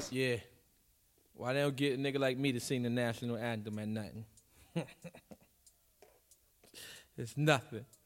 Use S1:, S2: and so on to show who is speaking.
S1: Yeah. Why they don't get a nigga like me to sing the national anthem at nothing? It's nothing.